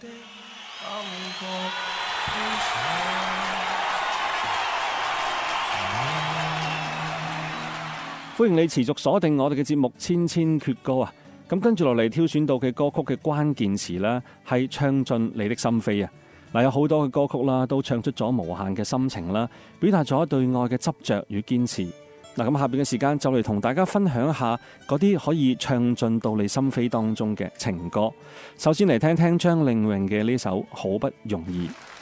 歡迎你持續鎖定我哋嘅節目《千千闕歌》啊！咁跟住落嚟挑選到嘅歌曲嘅關鍵詞呢，係唱進你的心扉啊！嗱，有好多嘅歌曲啦，都唱出咗無限嘅心情啦，表達咗對愛嘅執着與堅持。嗱，咁下邊嘅時間就嚟同大家分享一下嗰啲可以唱進到你心扉當中嘅情歌。首先嚟聽聽張靚穎嘅呢首《好不容易》。